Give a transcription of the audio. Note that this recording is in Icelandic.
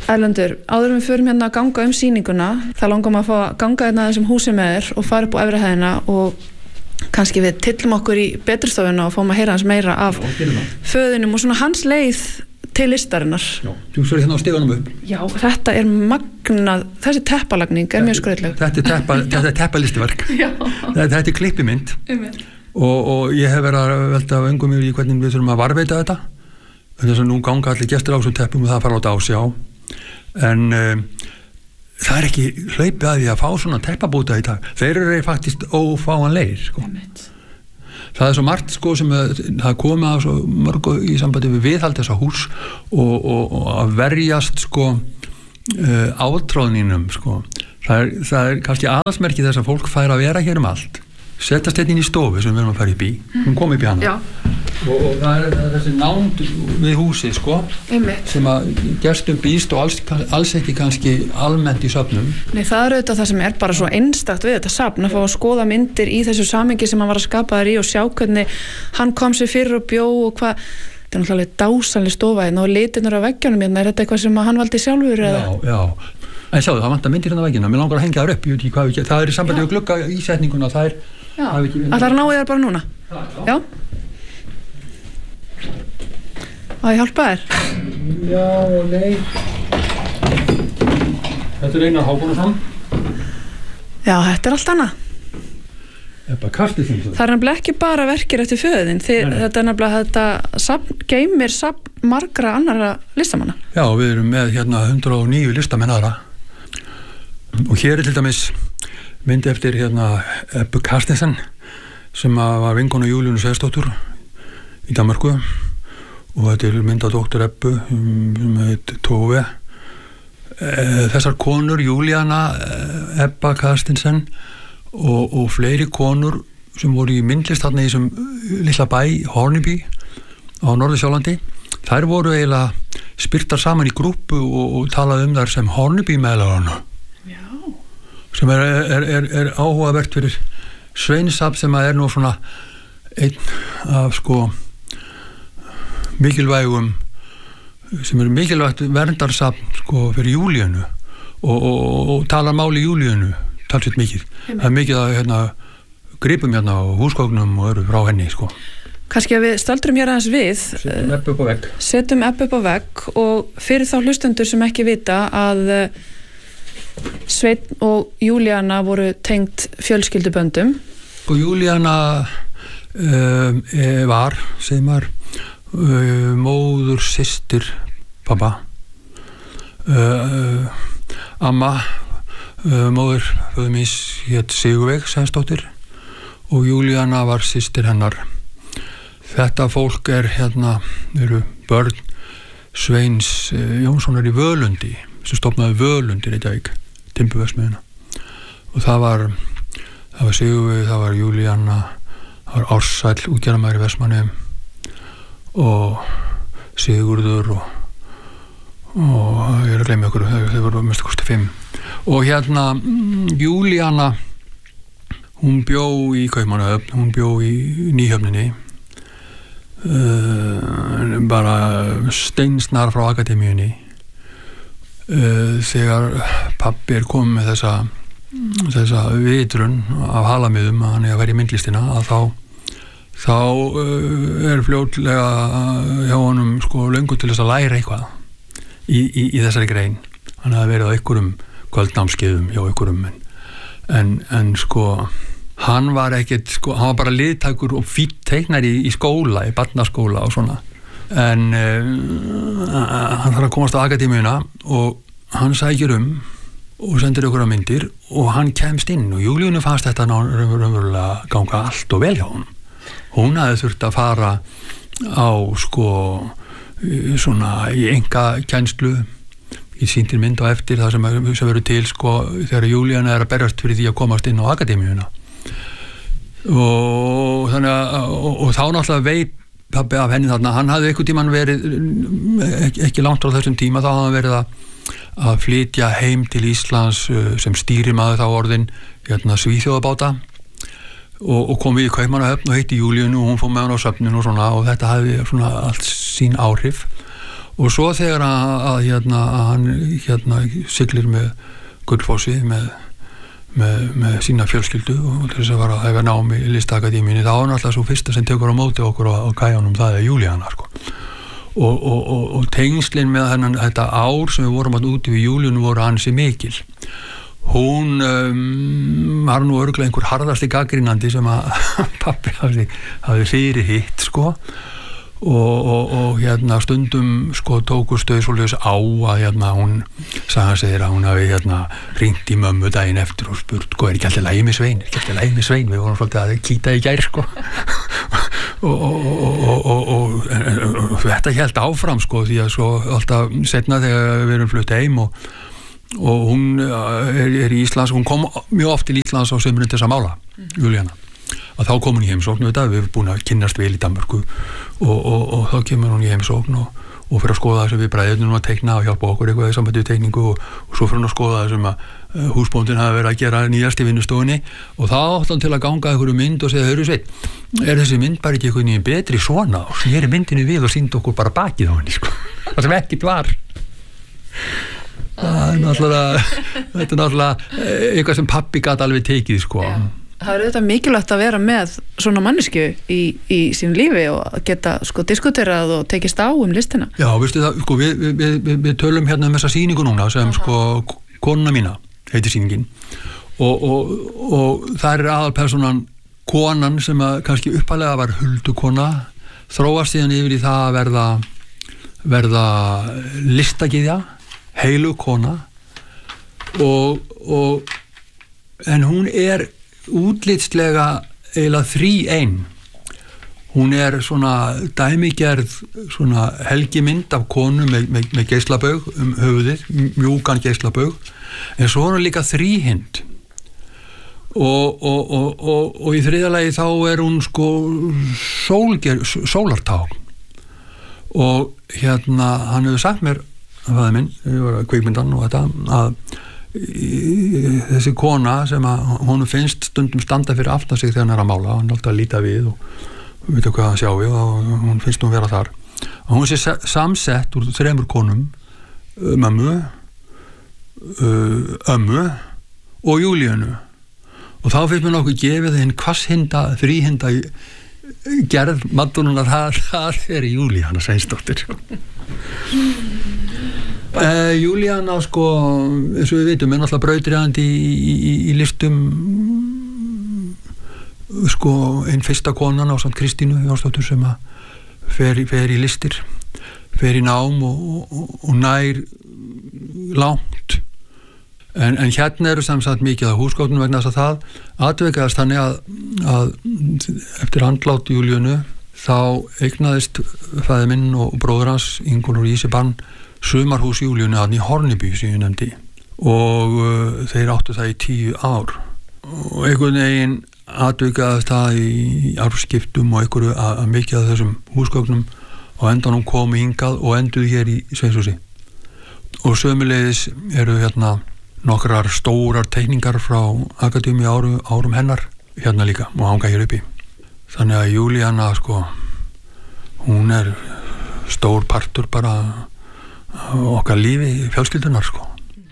Erlendur, áður við förum hérna að ganga sýninguna, það langar maður að fá að ganga hérna þessum húsi með þér og fara upp á efri hæðina og kannski við tillum okkur í betrustofuna og fáum að heyra hans meira af föðunum og svona hans leið til listarinnar. Já, þú svo hérna á stiganum upp. Já, þetta magnað, þessi teppalagning mjög skrautleg. Þetta er teppalistiverk. Já. Þetta er klippimynd. Og ég hef verið að velta öngum mér í hvernig við þurfum að varveita þetta. Þess að nú ganga allir gestir á þessum teppum og það fara á þetta á sjá. En það er ekki hlaupið að því að fá svona teppabúta í dag. Þeir eru faktist ófáanlegir, sko. Það er svo margt, sko, sem það komið af svo mörgu í sambandi við viðhald þessa hús og að verjast, sko, átráðninum, sko. Það er kannski aðalsmerki þess að fólk fær að vera hér allt. Setjast inn í stofu sem við erum að fara upp í. Hún kom upp í hana. Já. Og það er þessi nánd við húsið, sko, sem að gestum býst og alls ekki kannski almennt í safnum. Nei, það er auðvitað það sem er bara svo einstakt við þetta safn, að fá að skoða myndir í þessu samhengi sem hann var að skapa þær í og sjá hvernig hann kom sér fyrir og bjó og hvað, þetta er náttúrulega dásanleg stofa hérna og litirnir á veggjónum hérna, er þetta eitthvað sem hann valdi sjálfur eða? Já. En sjáðu, það vantar myndir hérna á veggina, mér langar að hengja þær upp, ég veit ekki hvað við, það er í sambandi við glugga ísetninguna, það er... Já, ætlar að ná þér bara núna? Já. Á ég hjálpa þér? Já og nei. Þetta er Einar Hákonarson. Já, þetta er allt annað. Ebba Karsteinsson. Það er nefnilega ekki bara verkir eftir föðin. Þetta er nefnilega þetta geymir safn margra annara listamanna. Já, við erum með hérna 109 listamenn aðra. Og hér er til dæmis mynd eftir hérna Ebba Karsteinsson sem var vinkona Júlíu Sveinsdóttur í Danmörku og þetta er mynd af dóttur Ebbu sem heit Tove. Þessar konur, Júlíana, Ebba Karsteinsson og fleiri konur sem voru í myndlist þarna í þessum litla bæ Hornby á Norður-Sjálandi, þær voru eiginlega spyrtar saman í grúppu og talað þær sem Hornby meðlarana. Sem er áhugavert fyrir Sveinsafn sem er nú svona einn af sko mikilvægum sem er mikilvægt verndarsafn sko fyrir Júlíönu og talar máli Júlíönu talsveit mikið. Það er mikið að hérna gripum hérna á húsgögnum og eru frá henni sko. Kannski að við stöldrum hér aðeins við setjum Ebbu upp á vegg og fyrir þá hlustendur sem ekki vita að Sveinn og Júlíana voru tengt fjölskylduböndum. Og Júlíana var, segir maður, móður systir pappa. Amma, móður föður míns hét Sigurveig Sveinsdóttir og Júlíana var systir hennar. Þetta fólk er hérna, eru börn Sveins Jónssonar í Völundi, sem stofnaði Völund í Reykjavík, timburverksmiðjuna. Og það var Sigurveig, það var Júlíana, það var Ársæll, útgerðarmaður í Vestmannaeyjum og Sigurður og ég er að gleyma ykkur, þau voru mest kosti 5. Og hérna Júlíana, hún bjó í Kaupmannahöfn, hún bjó í Nýhöfninni, bara steinsnar frá akademíunni. Þegar pabbi er komið með þessa vitrun af halamiðum að hann er að vera í myndlistina að þá er fljótlega hjá honum sko löngu til þess að læra eitthvað í þessari grein. Hann hafði verið á einhverjum kvöldnámskeiðum hjá einhverjum en sko hann var ekkert sko, hann var bara liðtækur og fínn teiknari í skóla, í barnaskóla og svona. En hann þarf að komast á akademíuna og hann sækir og sendir ykkur á myndir og hann kemst inn og Júlíunu fannst þetta raunverulega ganga allt og vel hjá honum. Hún hafði þurft að fara á sko svona í engakennslu í sýndir mynd á eftir það sem verður til sko þegar Júlíana er að berjast fyrir því að komast inn á akademíuna og þannig að og þá náttúrulega veit pabbi af henni þarna, hann hafði einhvern tímann verið ekki langt á þessum tíma, þá hafði hann verið að flytja heim til Íslands sem stýrimaður þá orðin hérna Svíþjóðabáta og kom við í Kaupmannahöfn og heitti Júlíunu og hún fór með hann á söfnin og svona og þetta hafði svona allt sín áhrif og svo þegar að hann siglir með Gullfossi með sína fjölskyldu og til þess að fara að hefja námi í listakademíunni, þá er náttúrulega svo fyrsta sem tekur á móti okkur á Kajanum, það er Júlíana sko. og tengslin með þetta ár sem við vorum úti við Júlíunu voru ansi mikil. Hún var nú örugglega einhver harðasti gagnrýnandi sem að pappi hafði fyrir hitt sko, og stundum sko tókust þau svolítið á að hún segir að hún hafi hringt í mömmu daginn eftir og spurt sko, er ekki alltaf lægi með Svein, við vorum svolítið að kýta í gær sko og þetta hélt áfram sko, því að svo alltaf setna þegar við erum flutt heim og hún er í Íslands, hún kom mjög oft til Íslands á sömurinn til þess að mála, Júlíana, að þá kom hún í heimsókn við erum búin að kynnast vel í Danmörku og þá kemur hún í heimsókn og fyrir að skoða þess að við bræðunum að teikna og hjálpa okkur eitthvað í sambandi við teikningu og svo fyrir hún að skoða þessum að húsbóndin hafi verið að gera nýjast í vinnustofunni og þá átti hann til að ganga einhverju mynd og segja, hörru Sveinn, er þessi mynd bara ekki eitthvað nýjum betri svona, og sneri myndinu við og sýndi okkur bara bakið á henni sko, það sem ekkert var. Þetta er náttúrulega eitthvað sem pappi gat alveg tekið sko. Það er auðvitað mikilvægt að vera með svona mannesku í sín lífi og geta sko diskuterað og tekist á listina. Já, veistu það, sko, við tölum hérna þessa sýningu núna sem sko konuna mína heitir sýningin og það aðalpersonan konan sem að kannski uppalega var huldukona, þróast síðan yfir í það að verða listagyðja, heilu kona en hún er útlitslega eiginlega þríein. Hún er svona dæmigerð svona helgimynd af konu með geislabaug höfuðið, mjúkan geislabaug, en svo er hún líka þríhind og í þriðja lagi þá er hún sko sólartákn og hann hefur sagt mér, faðir minn, ég var að kvikmyndan og þetta, að þessi kona sem að honum finnst stundum standa fyrir aftan sig þegar hann er að mála, hann er alltaf að líta við og veit hvað hann sjá við og hún finnst hún vera þar, og hún sé samsett úr 3 konum, mömmu, ömmu og Júlíunu, og þá finnst mér nokkuð gefið hinn kvasshinda, þríhinda gerð Madonnuna, það er Júlíana Sveinsdóttir Júlíana sko, eins og við veitum, er náttúrulega brautriðandi í listum sko, einn fyrsta konan ásamt Kristínu Jónsdóttur sem að fer í listir, fer í nám og nær langt en hérna eru samsagt mikið af húsgögnum vegna þess að það atvikaðist þannig að eftir andlát Júlíunu þá eignaðist faðir minn og bróður hans Ingólfur Ísibarn sumarhús Júlíunu þarna í Horniby sem ég nefndi og þeir áttu það í 10 ár og einhvern veginn atvikaðist það í arfskiptum og einhverju að mikið af þessum húsgögnum á endanum komu hingað og enduðu hér í Sveinshúsi og sömuleiðis eru nokkrar stórar teikningar frá akademi árum hennar hérna líka og hanga hér uppi, þannig að Júlíana sko, hún er stór partur bara okkar lífi fjölskyldunar sko.